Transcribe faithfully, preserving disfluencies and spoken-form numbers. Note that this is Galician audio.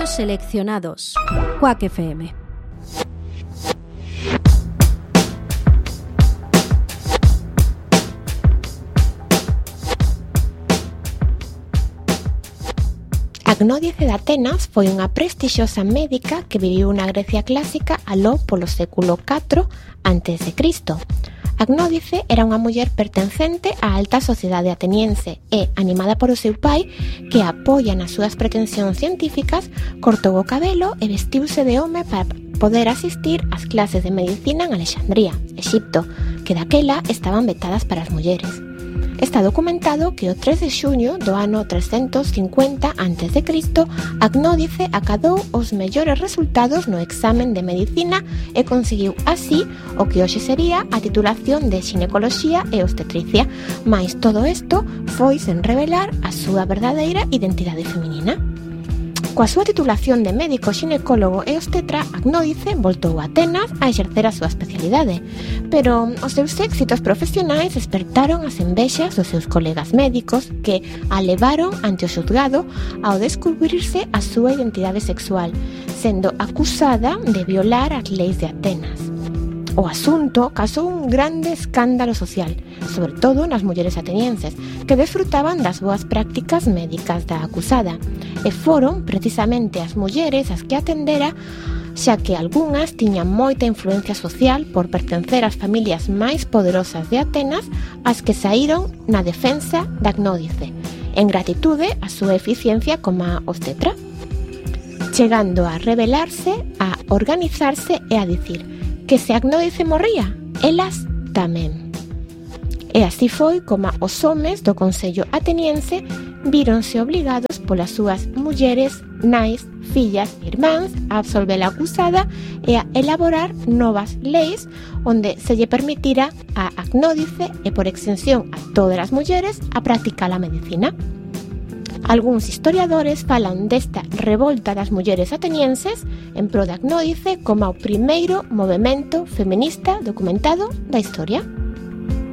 Episodios seleccionados. Quack F M. Agnódice de Atenas foi unha prestixiosa médica que viviu na Grecia clásica aló polo século catro antes de Cristo. Agnódice era unha muller pertencente á alta sociedade ateniense e, animada por o seu pai, que a apoia nas súas pretensións científicas, cortou o cabelo e vestiuse de home para poder asistir ás clases de medicina en Alexandría, Exipto, que daquela estaban vetadas para as mulleres. Está documentado que o tres de xuño do ano trescentos cincuenta antes de Cristo, Agnódice acadou os mellores resultados no examen de medicina e conseguiu así o que hoxe sería a titulación de xinecoloxía e obstetricia, mais todo isto foi sen revelar a súa verdadeira identidade feminina. Coa súa titulación de médico xinecólogo e obstetra, Agnódice voltou a Atenas a exercer a súa especialidade, pero os seus éxitos profesionais despertaron as envexas dos seus colegas médicos que a levaron ante o xuzgado ao descubrirse a súa identidade sexual, sendo acusada de violar as leis de Atenas. O asunto causou un grande escándalo social, sobre todo nas mulleres atenienses, que desfrutaban das boas prácticas médicas da acusada, e foron precisamente as mulleres as que atendera, xa que algunhas tiñan moita influencia social por pertencer ás familias máis poderosas de Atenas, as que saíron na defensa de Agnódice, en gratitude á súa eficiencia como obstetra, chegando a rebelarse, a organizarse e a dicir que se Agnódice morría, elas tamén. E así foi como os homes do Consello ateniense víronse obligados polas súas mulleres, nais, fillas e irmáns a absolver a acusada e a elaborar novas leis onde se lle permitira a Agnódice e por extensión a todas as mulleres a practicar a medicina. Algúns historiadores falan desta revolta das mulleres atenienses en pro de Agnódice como o primeiro movemento feminista documentado da historia.